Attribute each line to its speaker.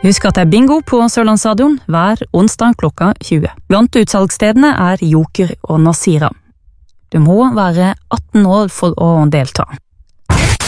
Speaker 1: Husk at det er bingo på Sørlandsstadion hver onsdag klokka 20. Blant utsalgsstedene er Joker og Nasira. Du må være 18 år for å delta.